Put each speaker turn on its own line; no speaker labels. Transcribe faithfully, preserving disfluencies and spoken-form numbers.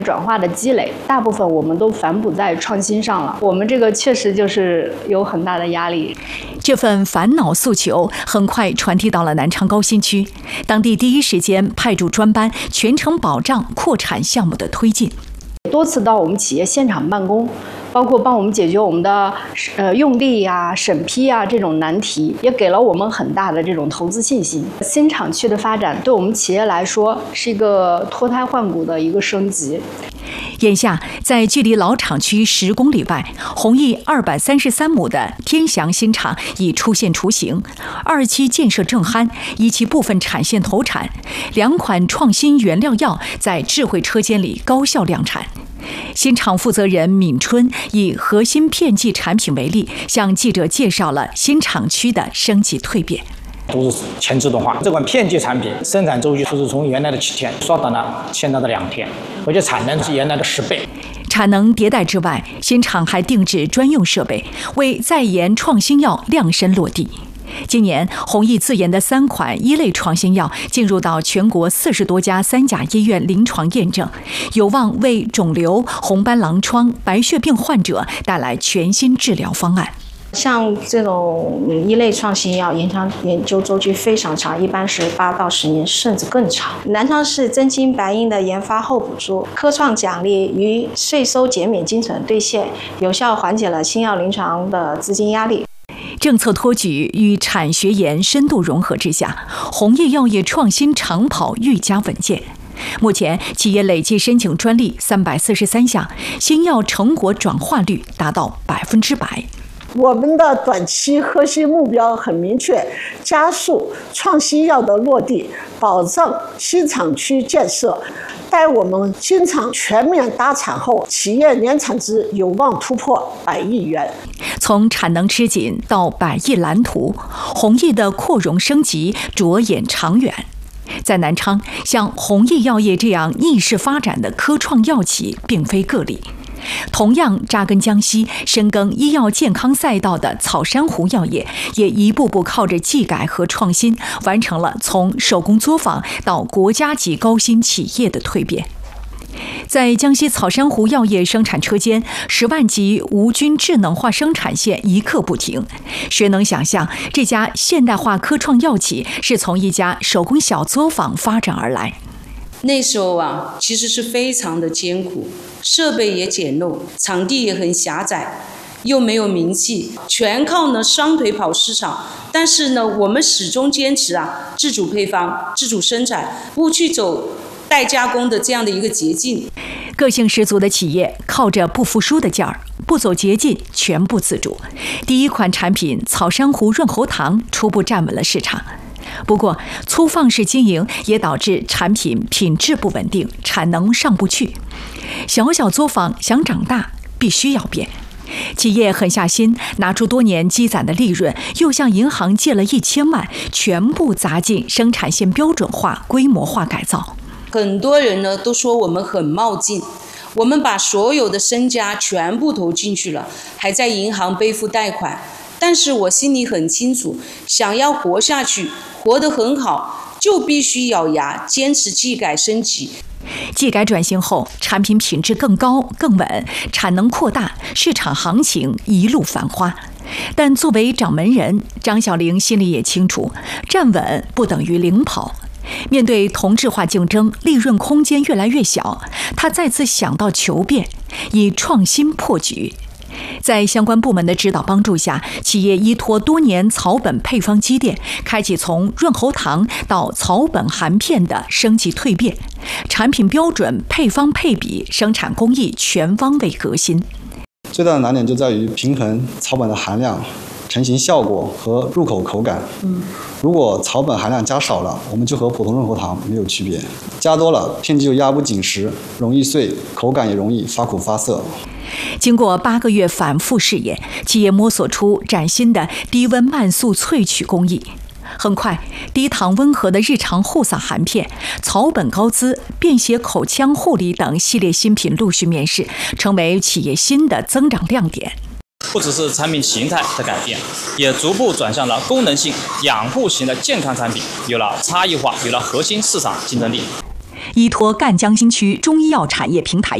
转化的积累，大部分我们都反哺在创新上了。我们这个确实就是有很大的压力。
这份烦恼诉求很快传递到了南昌高新区，当地第一时间派驻专班，全程保障扩产项目的推进。
多次到我们企业现场办公，包括帮我们解决我们的呃用地呀、审批啊这种难题，也给了我们很大的这种投资信心。新厂区的发展对我们企业来说是一个脱胎换骨的一个升级。
眼下，在距离老厂区十公里外，弘毅二百三十三亩的天祥新厂已出现雏形，二期建设正酣，一期部分产线投产，两款创新原料药在智慧车间里高效量产。新厂负责人闵春以核心片剂产品为例，向记者介绍了新厂区的升级蜕变。
都是全自动化，这款片剂产品生产周期就是从原来的七天缩短了现在的两天，而且产能是原来的十倍。
产能迭代之外，新厂还定制专用设备，为在研创新药量身落地。今年，弘毅自研的三款一类创新药进入到全国四十多家三甲医院临床验证，有望为肿瘤、红斑狼疮、白血病患者带来全新治疗方案。
像这种一类创新药，研究研究周期非常长，一般是八到十年，甚至更长。南昌市真金白银的研发后补助、科创奖励与税收减免精准兑现，有效缓解了新药临床的资金压力。
政策托举与产学研深度融合之下，弘毅药业创新长跑愈加稳健。目前，企业累计申请专利三百四十三项，新药成果转化率达到百分之百。
我们的短期核心目标很明确，加速创新药的落地，保障新厂区建设。待我们新厂全面达产后，企业年产值有望突破百亿元。
从产能吃紧到百亿蓝图，弘毅的扩容升级着眼长远。在南昌，像弘毅药业这样逆势发展的科创药企并非个例。同样扎根江西、深耕医药健康赛道的草珊瑚药业，也一步步靠着技改和创新，完成了从手工作坊到国家级高新企业的蜕变。在江西草珊瑚药业生产车间，十万级无菌智能化生产线一刻不停。谁能想象这家现代化科创药企是从一家手工小作坊发展而来？
那时候啊，其实是非常的艰苦，设备也简陋，场地也很狭窄，又没有名气，全靠呢双腿跑市场。但是呢，我们始终坚持啊，自主配方、自主生产，不去走代加工的这样的一个捷径。
个性十足的企业靠着不服输的劲儿，不走捷径，全部自主。第一款产品草珊瑚润喉糖初步站稳了市场。不过，粗放式经营也导致产品品质不稳定，产能上不去。小小作坊想长大，必须要变。企业狠下心，拿出多年积攒的利润，又向银行借了一千万，全部砸进生产线标准化、规模化改造。
很多人呢都说我们很冒进，我们把所有的身家全部投进去了，还在银行背负贷款。但是我心里很清楚，想要活下去，活得很好，就必须咬牙坚持技改升级。
技改转型后，产品品质更高更稳，产能扩大，市场行情一路繁花。但作为掌门人，张小玲心里也清楚，站稳不等于领跑。面对同质化竞争，利润空间越来越小，他再次想到求变，以创新破局。在相关部门的指导帮助下，企业依托多年草本配方积淀，开启从润喉糖到草本含片的升级蜕变，产品标准、配方配比、生产工艺全方位革新。
最大的难点就在于平衡草本的含量、成型效果和入口口感。嗯，如果草本含量加少了，我们就和普通润喉糖没有区别；加多了，片剂就压不紧实，容易碎，口感也容易发苦发涩。
经过八个月反复试验，企业摸索出崭新的低温慢速萃取工艺。很快，低糖温和的日常护嗓含片、草本高滋、便携口腔护理等系列新品陆续面世，成为企业新的增长亮点。
不只是产品形态的改变，也逐步转向了功能性、养护型的健康产品，有了差异化，有了核心市场竞争力。
依托赣江新区中医药产业平台